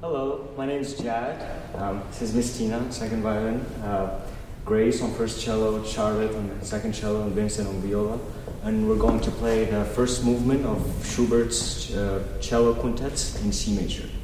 Hello, my name is Jad. This is Miss Tina, second violin. Grace on first cello, Charlotte on second cello, and Vincent on viola. And we're going to play the first movement of Schubert's cello quintets in C major.